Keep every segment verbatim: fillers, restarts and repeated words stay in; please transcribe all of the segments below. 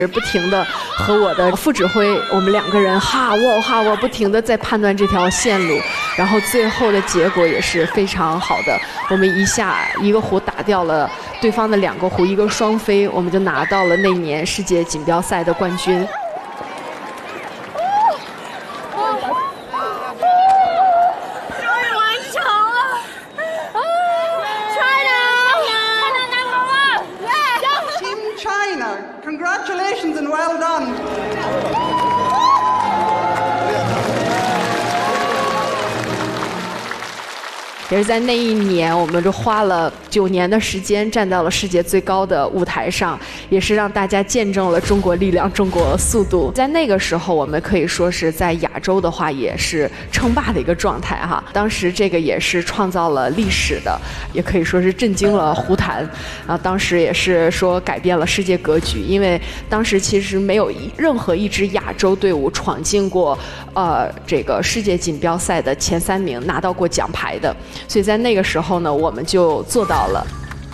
不停的和我的副指挥，我们两个人哈沃哈沃不停的在判断这条线路，然后最后的结果也是非常好的。我们一下一个壶打掉了对方的两个壶，一个双飞，我们就拿到了那年世界锦标赛的冠军。 Congratulations and well done. 也是在那一年，我们就花了九年的时间站到了世界最高的舞台上，也是让大家见证了中国力量、中国速度。在那个时候，我们可以说是在亚洲的话也是称霸的一个状态哈。当时这个也是创造了历史的，也可以说是震惊了湖坛。然后当时也是说改变了世界格局，因为当时其实没有任何一支亚洲队伍闯进过呃这个世界锦标赛的前三名，拿到过奖牌的。所以在那个时候呢，我们就做到了。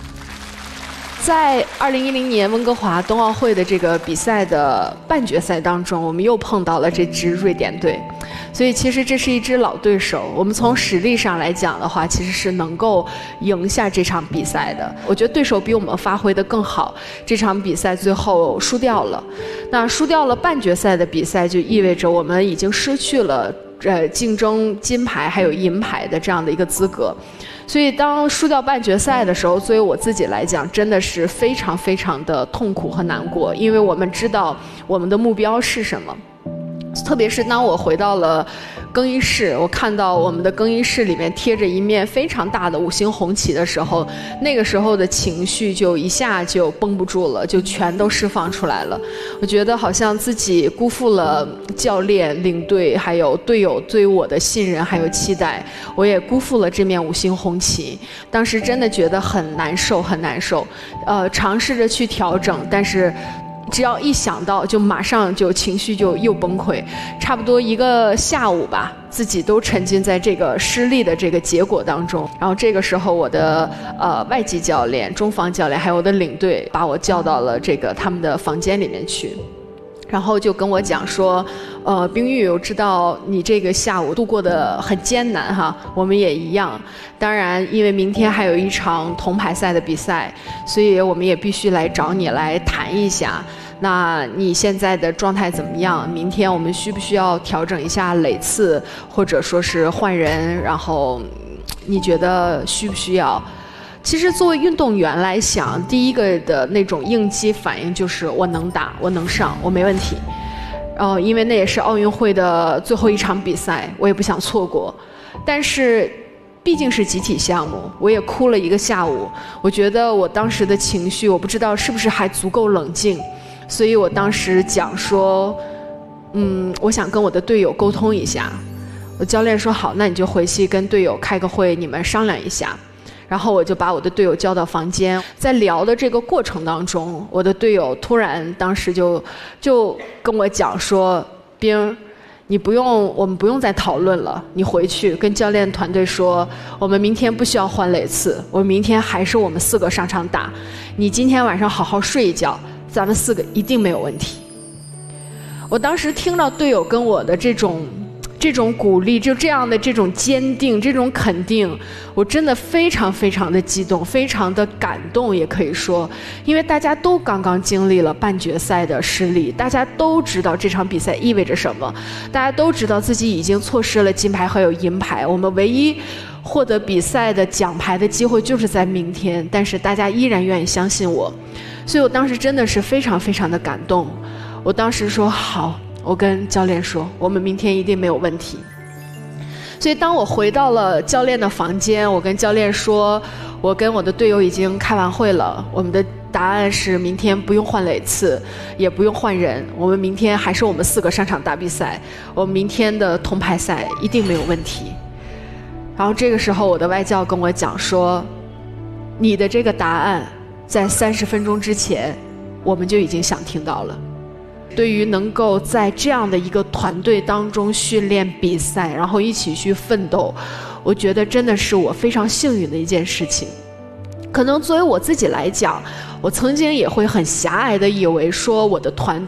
在二零一零年温哥华冬奥会的这个比赛的半决赛当中，我们又碰到了这支瑞典队。所以其实这是一支老对手，我们从实力上来讲的话，其实是能够赢下这场比赛的。我觉得对手比我们发挥得更好，这场比赛最后输掉了。那输掉了半决赛的比赛，就意味着我们已经失去了呃，竞争金牌还有银牌的这样的一个资格，所以当输掉半决赛的时候，作为我自己来讲，真的是非常非常的痛苦和难过，因为我们知道我们的目标是什么。特别是当我回到了更衣室，我看到我们的更衣室里面贴着一面非常大的五星红旗的时候，那个时候的情绪就一下就绷不住了，就全都释放出来了。我觉得好像自己辜负了教练、领队还有队友对我的信任还有期待，我也辜负了这面五星红旗。当时真的觉得很难受很难受，呃，尝试着去调整，但是只要一想到，就马上就情绪就又崩溃，差不多一个下午吧，自己都沉浸在这个失利的这个结果当中。然后这个时候，我的呃外籍教练、中方教练还有我的领队把我叫到了这个他们的房间里面去。然后就跟我讲说，呃，冰玉，我知道你这个下午度过得很艰难哈，我们也一样。当然，因为明天还有一场铜牌赛的比赛，所以我们也必须来找你来谈一下。那你现在的状态怎么样？明天我们需不需要调整一下垒次，或者说是换人？然后你觉得需不需要？其实作为运动员来想，第一个的那种应激反应就是我能打，我能上，我没问题。呃，因为那也是奥运会的最后一场比赛，我也不想错过。但是毕竟是集体项目，我也哭了一个下午。我觉得我当时的情绪，我不知道是不是还足够冷静，所以我当时讲说，嗯，我想跟我的队友沟通一下。我教练说好，那你就回去跟队友开个会，你们商量一下。然后我就把我的队友叫到房间，在聊的这个过程当中，我的队友突然当时就就跟我讲说，冰，你不用，我们不用再讨论了，你回去跟教练团队说，我们明天不需要换垒次，我们明天还是我们四个上场打，你今天晚上好好睡一觉，咱们四个一定没有问题。我当时听到队友跟我的这种这种鼓励，就这样的这种坚定，这种肯定，我真的非常非常的激动，非常的感动，也可以说，因为大家都刚刚经历了半决赛的失利，大家都知道这场比赛意味着什么，大家都知道自己已经错失了金牌还有银牌，我们唯一获得比赛的奖牌的机会就是在明天，但是大家依然愿意相信我，所以我当时真的是非常非常的感动。我当时说好，我跟教练说，我们明天一定没有问题。所以当我回到了教练的房间，我跟教练说，我跟我的队友已经开完会了，我们的答案是明天不用换垒次，也不用换人，我们明天还是我们四个上场打比赛，我们明天的铜牌赛一定没有问题。然后这个时候我的外教跟我讲说，你的这个答案在三十分钟之前我们就已经想听到了。对于能够在这样的一个团队当中训练比赛，然后一起去奋斗，我觉得真的是我非常幸运的一件事情。 可能作为我自己来讲，我曾经也会很狭隘的以为说我的团